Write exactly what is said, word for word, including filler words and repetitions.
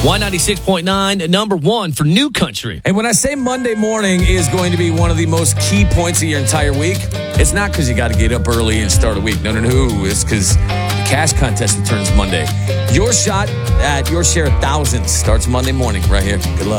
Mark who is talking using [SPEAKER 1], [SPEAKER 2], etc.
[SPEAKER 1] Y ninety-six point nine, number one for New Country.
[SPEAKER 2] And when I say Monday morning is going to be one of the most key points of your entire week, it's not because you got to get up early and start a week. No, no, no. It's because the cash contest returns Monday. Your shot at your share of thousands starts Monday morning right here. Good luck.